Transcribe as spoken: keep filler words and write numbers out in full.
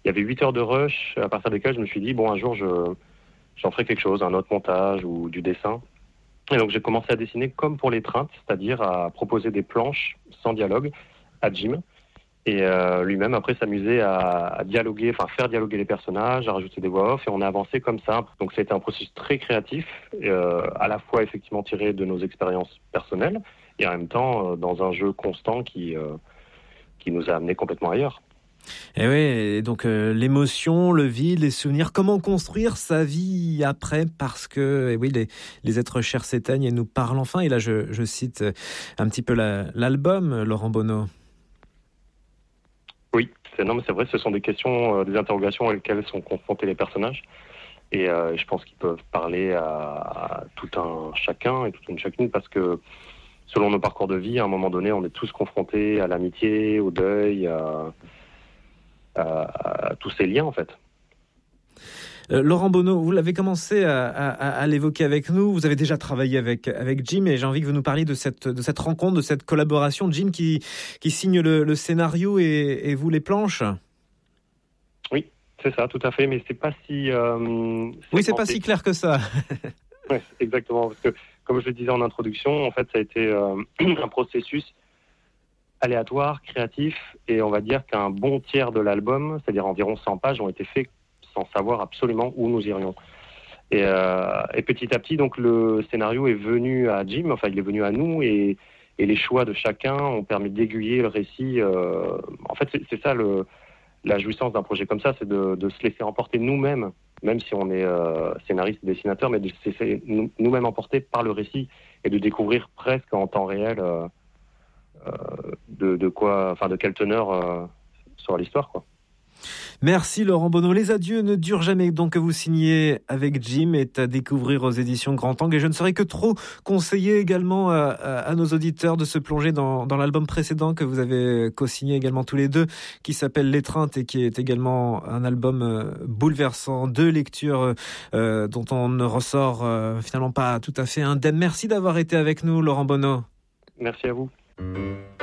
y avait huit heures de rush à partir desquelles je me suis dit, bon, un jour, je, j'en ferai quelque chose, un autre montage ou du dessin. Et donc, j'ai commencé à dessiner comme pour l'étreinte, c'est-à-dire à proposer des planches sans dialogue à Jim. Et euh, lui-même, après, s'amusait à, à dialoguer, enfin, faire dialoguer les personnages, à rajouter des voix off, et on a avancé comme ça. Donc, c'était un processus très créatif, euh, à la fois, effectivement, tiré de nos expériences personnelles, et en même temps, euh, dans un jeu constant qui, euh, qui nous a amenés complètement ailleurs. Et oui, et donc euh, l'émotion, le vide, les souvenirs, comment construire sa vie après, parce que et oui, les, les êtres chers s'éteignent et nous parlent enfin. Et là, je, je cite un petit peu la, l'album, Laurent Bonneau. Oui, c'est, non, mais c'est vrai, ce sont des questions, euh, des interrogations auxquelles sont confrontés les personnages. Et euh, je pense qu'ils peuvent parler à, à tout un chacun et toute une chacune, parce que selon nos parcours de vie, à un moment donné, on est tous confrontés à l'amitié, au deuil, à... À, à tous ces liens en fait. Euh, Laurent Bonneau, vous l'avez commencé à, à, à l'évoquer avec nous. Vous avez déjà travaillé avec avec Jim et j'ai envie que vous nous parliez de cette de cette rencontre, de cette collaboration. Jim qui qui signe le, le scénario et, et vous les planches. Oui, c'est ça, tout à fait. Mais c'est pas si. Euh, oui, c'est pas si clair que ça. Oui, exactement. Parce que comme je le disais en introduction, en fait, ça a été euh, un processus aléatoire, créatif, et on va dire qu'un bon tiers de l'album, c'est-à-dire environ cent pages, ont été faits sans savoir absolument où nous irions. Et, euh, et petit à petit, donc le scénario est venu à Jim, enfin il est venu à nous, et, et les choix de chacun ont permis d'aiguiller le récit. Euh, en fait, c'est, c'est ça le, la jouissance d'un projet comme ça, c'est de, de se laisser emporter nous-mêmes, même si on est euh, scénariste et dessinateur, mais de se laisser nous, nous-mêmes emporter par le récit et de découvrir presque en temps réel. Euh, Euh, de, de quoi, enfin de quelle teneur euh, sera l'histoire, quoi. Merci Laurent Bonneau. Les adieux ne durent jamais, donc que vous signez avec Jim est à découvrir aux éditions Grand Angle. Et je ne saurais que trop conseiller également à, à, à nos auditeurs de se plonger dans, dans l'album précédent que vous avez co-signé également tous les deux, qui s'appelle L'étreinte et qui est également un album euh, bouleversant, deux lectures euh, dont on ne ressort euh, finalement pas tout à fait indemne. Merci d'avoir été avec nous, Laurent Bonneau. Merci à vous.